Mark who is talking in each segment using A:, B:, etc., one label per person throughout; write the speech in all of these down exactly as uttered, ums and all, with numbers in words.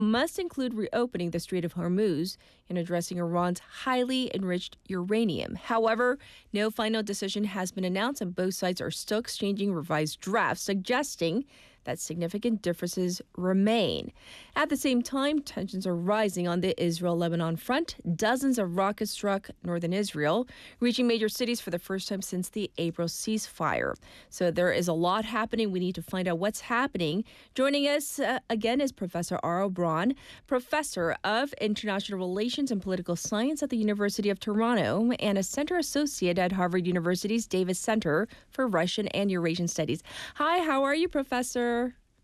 A: must include reopening the Strait of Hormuz and addressing Iran's highly enriched uranium. However, no final decision has been announced, and both sides are still exchanging revised drafts, suggesting that significant differences remain. At the same time, tensions are rising on the Israel-Lebanon front. Dozens of rockets struck northern Israel, reaching major cities for the first time since the April ceasefire. So there is a lot happening. We need to find out what's happening. Joining us uh, again is Professor Aurel Braun, Professor of International Relations and Political Science at the University of Toronto and a Center Associate at Harvard University's Davis Center for Russian and Eurasian Studies. Hi, how are you, Professor?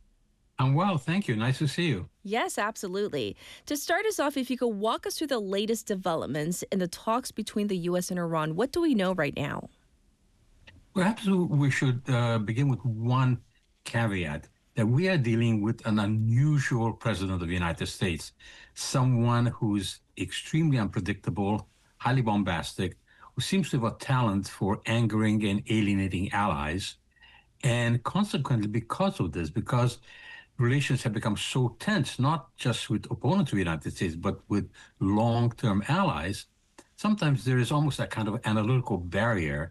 B: I'm well, thank you. Nice to see you.
A: Yes, absolutely. To start us off, if you could walk us through the latest developments in the talks between the U S and Iran, what do we know right now?
B: Perhaps we should uh, begin with one caveat, that we are dealing with an unusual president of the United States, someone who's extremely unpredictable, highly bombastic, who seems to have a talent for angering and alienating allies. And consequently, because of this, because relations have become so tense, not just with opponents of the United States, but with long-term allies, sometimes there is almost a kind of analytical barrier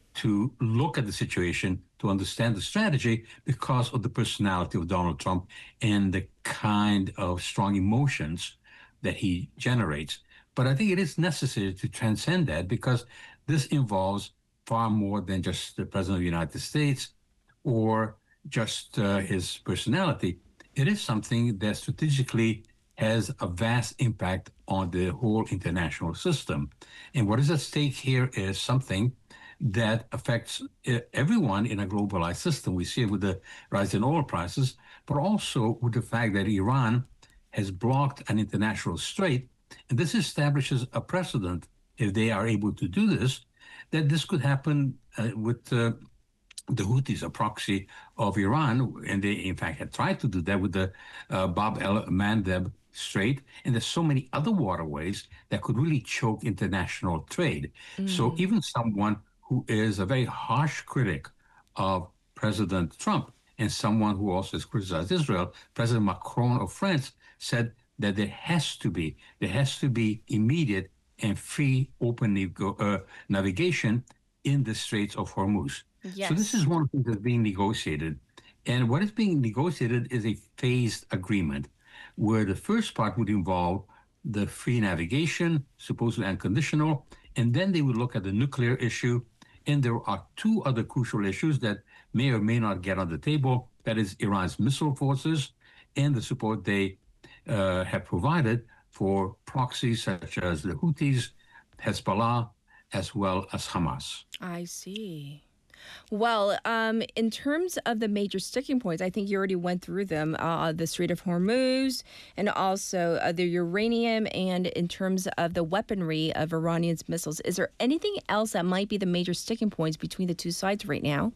B: to look at the situation, to understand the strategy, because of the personality of Donald Trump and the kind of strong emotions that he generates. But I think it is necessary to transcend that, because this involves far more than just the President of the United States or just uh, his personality. It is something that strategically has a vast impact on the whole international system. And what is at stake here is something that affects everyone in a globalized system. We see it with the rise in oil prices, but also with the fact that Iran has blocked an international strait. And this establishes a precedent, if they are able to do this, that this could happen uh, with uh, the Houthis, a proxy of Iran, and they in fact had tried to do that with the uh, Bab el-Mandeb Strait, and there's so many other waterways that could really choke international trade. Mm. So even someone who is a very harsh critic of President Trump and someone who also has criticized Israel, President Macron of France, said that there has to be, there has to be immediate and free open nego- uh, navigation in the Straits of Hormuz.
A: Yes.
B: So this is one thing that's being negotiated. And what is being negotiated is a phased agreement, where the first part would involve the free navigation, supposedly unconditional, and then they would look at the nuclear issue. And there are two other crucial issues that may or may not get on the table. That is Iran's missile forces and the support they uh, have provided for proxies such as the Houthis, Hezbollah, as well as Hamas.
A: I see. Well, um, in terms of the major sticking points, I think you already went through them, uh, the Strait of Hormuz and also uh, the uranium, and in terms of the weaponry of Iranians' missiles. Is there anything else that might be the major sticking points between the two sides right now?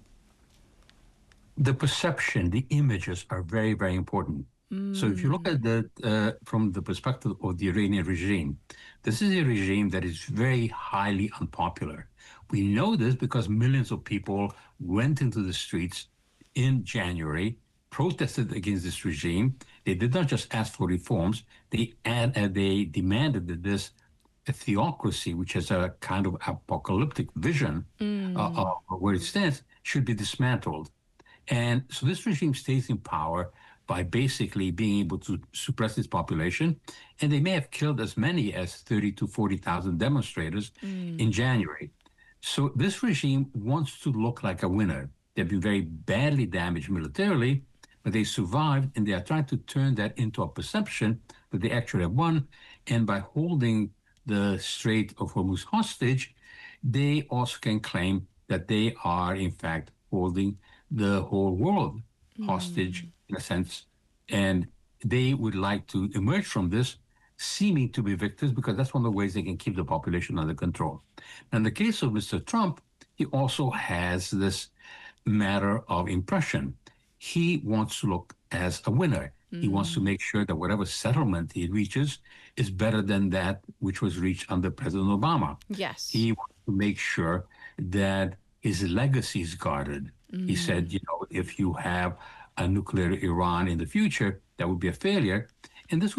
B: The perception, the images are very, very important. Mm. So if you look at the uh, from the perspective of the Iranian regime, this is a regime that is very highly unpopular. We know this because millions of people went into the streets in January, protested against this regime. They did not just ask for reforms. They add, uh, they demanded that this theocracy, which has a kind of apocalyptic vision mm. uh, of where it stands, should be dismantled. And so this regime stays in power by basically being able to suppress its population. And they may have killed as many as thirty to forty thousand demonstrators mm. in January. So this regime wants to look like a winner. They've been very badly damaged militarily, but they survived, and they are trying to turn that into a perception that they actually have won. And by holding the Strait of Hormuz hostage, they also can claim that they are, in fact, holding the whole world mm. hostage, in a sense. And they would like to emerge from this seeming to be victors, because that's one of the ways they can keep the population under control. Now, in the case of Mister Trump, he also has this matter of impression. He wants to look as a winner. Mm. He wants to make sure that whatever settlement he reaches is better than that which was reached under President Obama.
A: Yes.
B: He wants to make sure that his legacy is guarded. Mm. He said, you know, if you have a nuclear Iran in the future, that would be a failure. And this